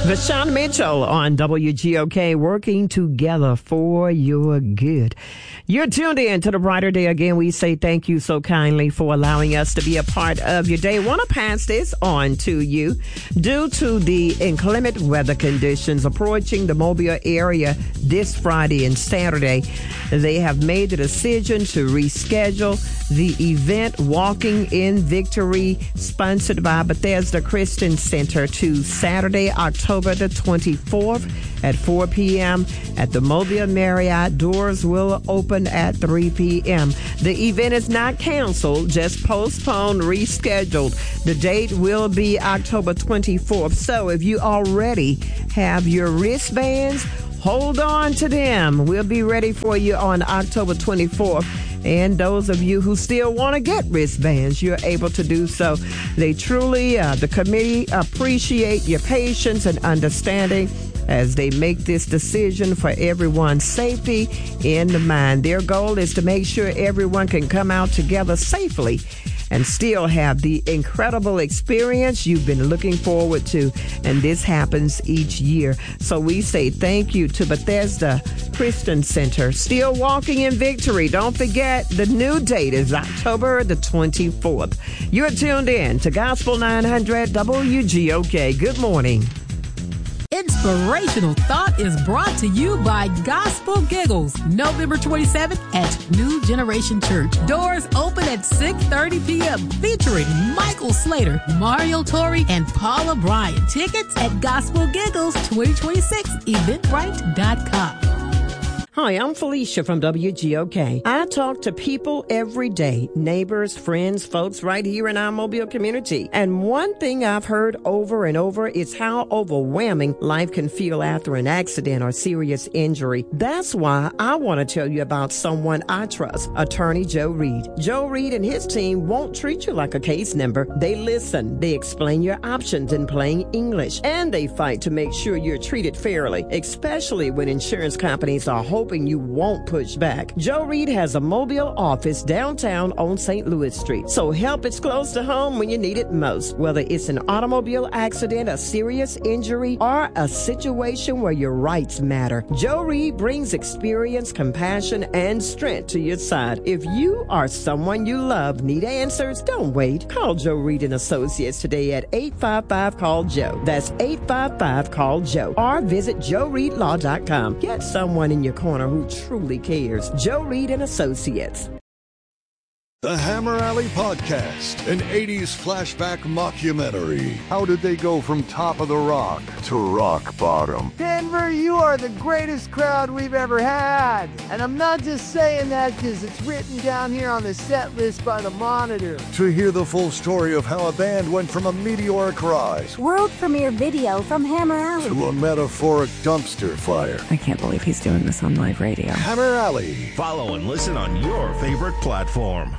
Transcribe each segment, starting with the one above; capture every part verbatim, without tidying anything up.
Vashawn Mitchell on W G O K, working together for your good. You're tuned in to the Brighter Day. Again, we say thank you so kindly for allowing us to be a part of your day. Want to pass this on to you. Due to the inclement weather conditions approaching the Mobile area this Friday and Saturday, they have made the decision to reschedule the event Walking in Victory, sponsored by Bethesda Christian Center, to Saturday, October the twenty-fourth at four p.m. at the Mobile Marriott. Doors will open at three p.m. The event is not canceled, just postponed, rescheduled. The date will be October twenty-fourth. So if you already have your wristbands, hold on to them. We'll be ready for you on October twenty-fourth. And those of you who still want to get wristbands, you're able to do so. They truly, uh, the committee appreciate your patience and understanding as they make this decision for everyone's safety in the mind. Their goal is to make sure everyone can come out together safely and still have the incredible experience you've been looking forward to. And this happens each year. So we say thank you to Bethesda Christian Center. Still walking in victory. Don't forget, the new date is October the twenty-fourth. You're tuned in to Gospel nine hundred W G O K. Good morning. Inspirational Thought is brought to you by Gospel Giggles, November twenty-seventh at New Generation Church. Doors open at six thirty p.m. featuring Michael Slater, Mario Torre, and Paula Bryan. Tickets at Gospel Giggles twenty twenty-six eventbrite dot com. Hi, I'm Felicia from W G O K. I talk to people every day, neighbors, friends, folks right here in our Mobile community. And one thing I've heard over and over is how overwhelming life can feel after an accident or serious injury. That's why I want to tell you about someone I trust, Attorney Joe Reed. Joe Reed and his team won't treat you like a case number. They listen, they explain your options in plain English, and they fight to make sure you're treated fairly, especially when insurance companies are hoping you won't push back. Joe Reed has a Mobile office downtown on Saint Louis Street, so help is close to home when you need it most. Whether it's an automobile accident, a serious injury, or a situation where your rights matter, Joe Reed brings experience, compassion, and strength to your side. If you or someone you love need answers, don't wait. Call Joe Reed and Associates today at eight five five, call Joe. That's eight five five, call Joe. Or visit joe reed law dot com. Get someone in your corner who truly cares. Joe Reed and Associates. The Hammer Alley Podcast, an eighties flashback mockumentary. How did they go from top of the rock to rock bottom? Denver, you are the greatest crowd we've ever had. And I'm not just saying that because it's written down here on the set list by the Monitor. To hear the full story of how a band went from a meteoric rise, world premiere video from Hammer Alley, to a metaphoric dumpster fire. I can't believe he's doing this on live radio. Hammer Alley. Follow and listen on your favorite platform.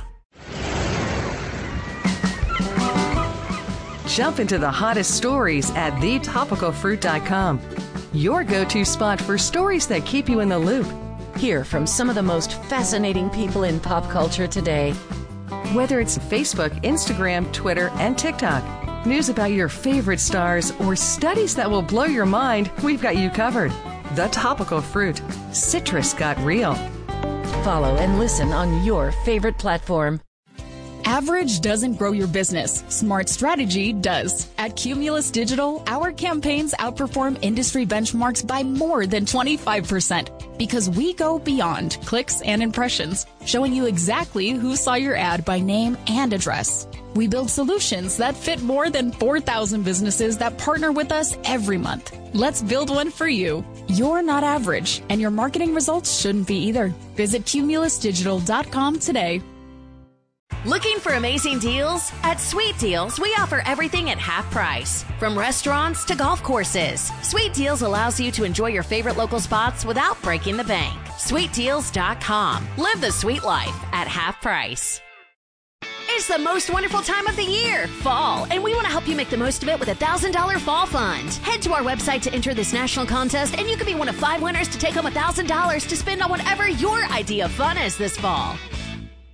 Jump into the hottest stories at the topical fruit dot com. Your go-to spot for stories that keep you in the loop. Hear from some of the most fascinating people in pop culture today. Whether it's Facebook, Instagram, Twitter, and TikTok, news about your favorite stars, or studies that will blow your mind, we've got you covered. The Topical Fruit. Citrus got real. Follow and listen on your favorite platform. Average doesn't grow your business. Smart strategy does. At Cumulus Digital, our campaigns outperform industry benchmarks by more than twenty-five percent because we go beyond clicks and impressions, showing you exactly who saw your ad by name and address. We build solutions that fit more than four thousand businesses that partner with us every month. Let's build one for you. You're not average, and your marketing results shouldn't be either. Visit cumulus digital dot com today. Looking for amazing deals? At Sweet Deals, we offer everything at half price. From restaurants to golf courses, Sweet Deals allows you to enjoy your favorite local spots without breaking the bank. sweet deals dot com. Live the sweet life at half price. It's the most wonderful time of the year, fall, and we want to help you make the most of it with a one thousand dollars Fall Fund. Head to our website to enter this national contest, and you could be one of five winners to take home one thousand dollars to spend on whatever your idea of fun is this fall.